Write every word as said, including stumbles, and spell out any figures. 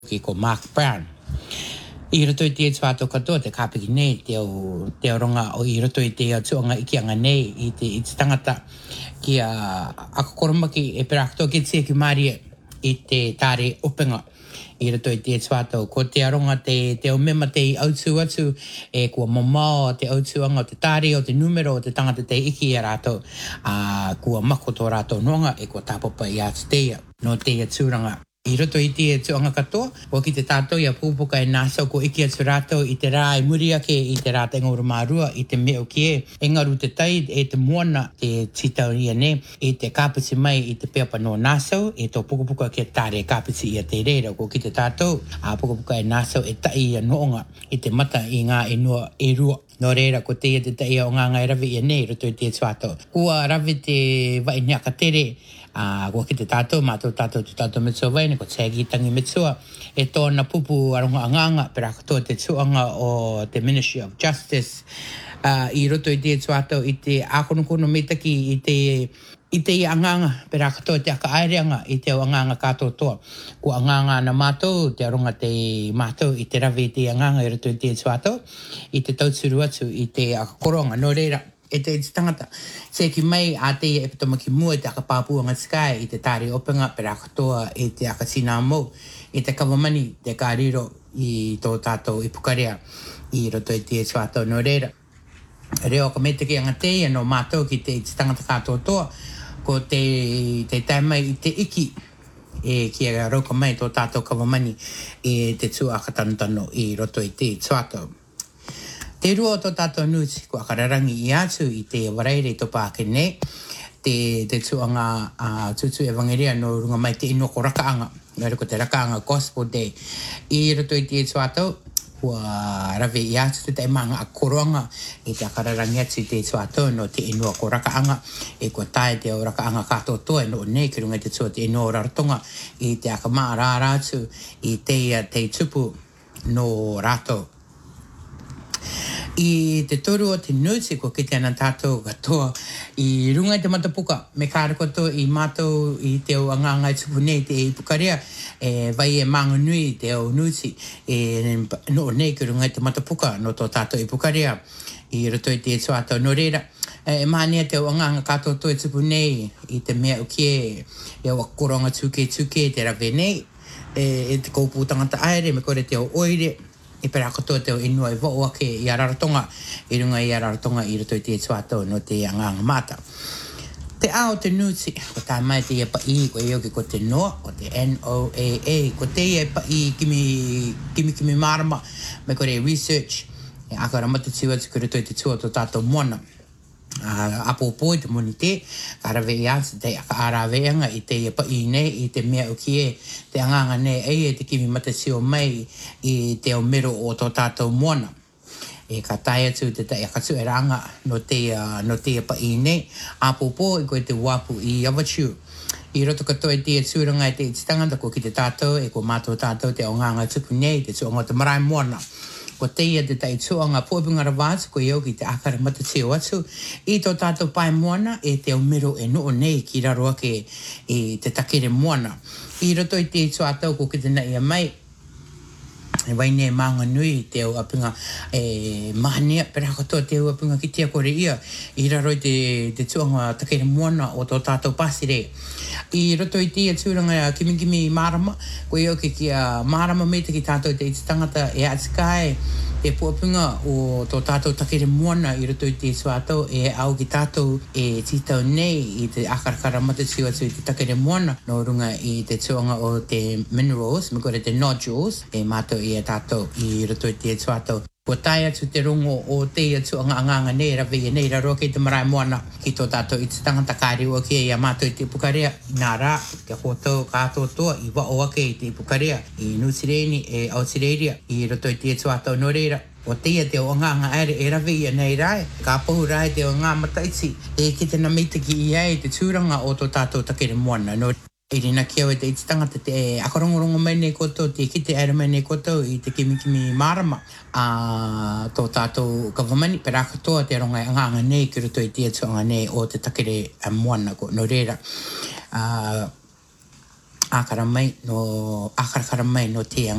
ki ko Mark Brown. I roto i te tuato katoa te kapiki nei te o, te o ronga o i roto i te tuanga iki anga nei i te, i te tangata ki a akakoromaki e perakto ki tia ki maria i te tare openga. I roto i te tuato ko te aronga te, te o mema te i autu atu e kua mamao te autuanga o te tare o te numero o te tangata te iki e rato a kua makoto rato nonga e kua tapapa i atu teia no teia tūranga. I roto i te tuanga katoa, o ki te tātou ia pūpuka e nāsau ko iki atu rātou i te rā e muri ake i te rā te ngora mārua i te meo ki e. Engaru te tai e te moana te titau ia ne, i te kāpiti mai i te peapa no nāsau, e tō pukapuka ki tāre kāpiti ia te reira ko ki te tātou, a pukapuka e nāsau e tai ia noonga i te mata i ngā e nua e rua. No reira ko te ia te tai o ngā ngai ravi ia ne, roto i te tuato. Kua ravi te vai niaka tere, a uh, ko ki te tātou, mātou tātou tu tātou mitsua vaine, ko tēgi tangi mitsua, e tōna pupu aronga anganga, pera katoa te tuanga o te Ministry of Justice, uh, i roto i te tuatou, i te ākonokono metaki, i te i te anganga, pera katoa te aka aireanga, i te anganga kātou toa. Ko anganga na mātou, te aronga te mātou, i te ravi i te anganga, i roto i te tuatou, i te tauturu atu, i te akakoronga, no reira. E te tangata, se ki mai a te e pitomaki mua te aka pāpuanga sky i te tāre openga pera katoa e te aka tina mou i te kawamani te kāriro i tō tātou i pukarea i roto i te tuatou no reira. Reo ka me te ki anga te no mātou ki te tangata kātou toa ko te, te taimai i te iki e ki a rauka mai tō tātou kawamani e te tū aka tanutano i roto i te tuatou. Te rua o tō tātou nuti, ko akararangi i atu i te waraire i tō pāke ne, te, te tuanga uh, tutu evangeria no runga mai te ino ko rakaanga, ngare ko te rakaanga gospel day. I roto i te tuatau, kua rave i atu te taimanga a koronga i te akararangi atu i te tuatau no te ino ko rakaanga, e kua tae te o rakaanga kato toa no nei ki runga te tua te ino raratonga i te akamaa rārātu i te, te tupu no rato. I te toru o te nuti ko ki te ana tātou katoa i runga i te matapuka me kāra koto i mātou i te o anganga i tupu nei te i pukarea e vai e manga nui te o nuti e no nei ki runga i te matapuka no tō tātou i pukarea i roto i te tuatau no reira e mahania te o anganga kātou to i tupu nei i te mea uke e o koronga tuke tuke te rave nei e, e te kōpū tangata aere me kore te o oire e pera katoa te o inua i voo ake i a Raratonga, i runga i a Raratonga i roto i te tuatau no te anganga mata. Te ao te nuti, ko tā mai te ia pa i, ko e oki ko te noa, ko te N O A A, ko te ia pa i kimi, kimi kimi marama, me kore research, e akara matatu atu ki roto i te tua tō tātou moana. Uh, apopoi te moni te, ka rawe i atu te aka araweanga i te pa i nei, i te mea uki e, te anganga nei, ei e te kimi matasio mai i te o mero o tō tātou moana. E ka tai atu te tai aka tu e ranga no te, uh, no te pa i nei, apopoi ko te wapu i Avachu. I roto katoa i te tūranga i te tangata ko ki te tātou, e ko mātou tātou te o nganga tupu nei, te tuonga te marae moana. Ko te ia te tai tuanga pōpinga rawātu ko i au ki te akara matateo atu. I tō tātou pai moana e te umero e noo nei ki raro ake e te takere moana. I roto i te tuatau ko ki te na ia mai. E waine e manga nui te au apinga e mahania pera katoa te au apinga ki tia kore ia. I raro i te, te tuanga takere moana o tō tātou pasire. I roto i tia tūranga kimi kimi marama, ko i oki ki a marama me te ki tātou te iti tangata e atikai e puapinga o tō tātou takere moana i roto i te tuatau e au ki tātou e titau nei i te akarakara matatio atu i te takere moana no runga i te tuanga o te minerals, me kore te nodules e mātou i a tātou i roto i te tuatau. Ko tai atu te rongo o te atu anga anganga nei rawe i nei raro ki te marae moana ki tō tātou i te tangata kāri o ki e a mātou i te pukarea nā rā ke kōtou kātou toa i wa o ake i te pukarea i Nutireni e Aotearoa i roto i te tuatau no reira. O te ia te o anganga aere e rawe i nei rai ka pohu rai te o ngā mataiti e ki te namitaki i ai te tūranga o tō tātou takere moana no e rina kia o te iti tangata te akarongorongo mai nei koto, te kite aere mai nei koto i te kimi kimi marama a tō tātou kawamani pera katoa te ronga anganga nei ki roto i te atu anga nei o te takere moana ko no reira. Uh, akara mai no akara kara mai no te